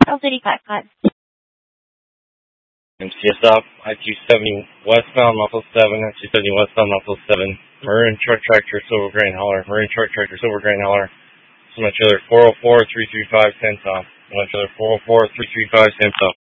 L35 MCS up, I-270 westbound, muffle 7, I-270 westbound, muffle 7. Maroon truck tractor, silver grain hauler. Maroon truck tractor, silver grain hauler. So much other 404-335 cents off. So much other 404-335 cents off.